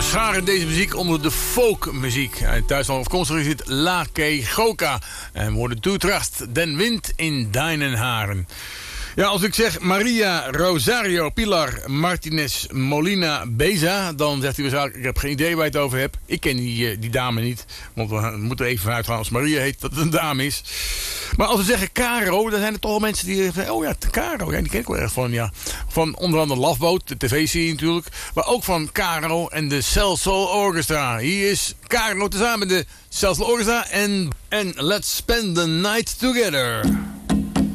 scharen deze muziek onder de folkmuziek. Uit Duitsland afkomstig is het La Quejoca. En worden toetracht den wind in deinen haren. Ja, als ik zeg Maria Rosario Pilar Martinez Molina Beza, dan zegt u waarschijnlijk, ik heb geen idee waar je het over hebt. Ik ken die dame niet, want we moeten even vanuit gaan als Maria heet dat het een dame is. Maar als we zeggen Caro, dan zijn er toch wel mensen die zeggen, oh ja, Caro, ja, die ken ik wel erg van, ja. Van onder andere Love Boat, de tv-serie natuurlijk, maar ook van Caro en de Celso Orchestra. Hier is Caro tezamen met de Celso Orchestra en Let's Spend the Night Together.